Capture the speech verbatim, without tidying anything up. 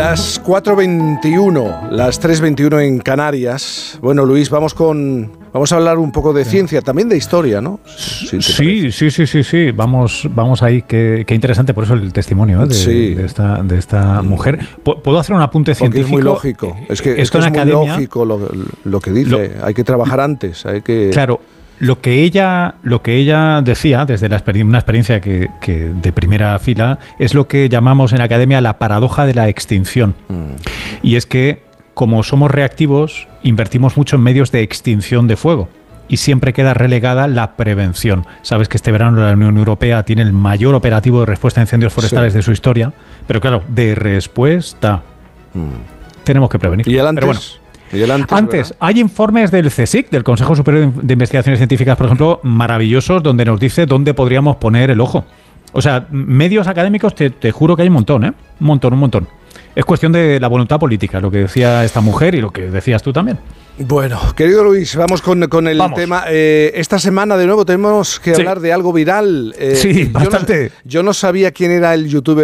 Las cuatro veintiuno, las tres veintiuno en Canarias. Bueno, Luis, vamos con vamos a hablar un poco de ciencia, también de historia, ¿no? Sí, sí, sí, sí, sí, sí. Vamos, vamos ahí. Qué, qué interesante, por eso el testimonio ¿eh? de, sí. de esta, de esta mujer. ¿Puedo hacer un apunte Porque científico? es muy lógico. Es que, es, que es muy academia, lógico lo, lo que dice. Lo, hay que trabajar antes. Hay que. Claro. Lo que ella, lo que ella decía desde la exper- una experiencia que, que de primera fila es lo que llamamos en la academia la paradoja de la extinción. Mm. Y es que, como somos reactivos, invertimos mucho en medios de extinción de fuego y siempre queda relegada la prevención. Sabes que este verano la Unión Europea tiene el mayor operativo de respuesta a incendios forestales sí. de su historia, pero claro, de respuesta mm. tenemos que prevenir. ¿Y el antes? Pero bueno, Antes, Antes hay informes del CSIC, del Consejo Superior de Investigaciones Científicas, por ejemplo, maravillosos, donde nos dice dónde podríamos poner el ojo. O sea, medios académicos, te, te juro que hay un montón, ¿eh? Un montón, un montón. Es cuestión de la voluntad política, lo que decía esta mujer y lo que decías tú también. Bueno, querido Luis, vamos con, con el vamos. tema. Eh, esta semana, de nuevo, tenemos que sí. hablar de algo viral. Eh, sí, bastante. Yo no, yo no sabía quién era el youtuber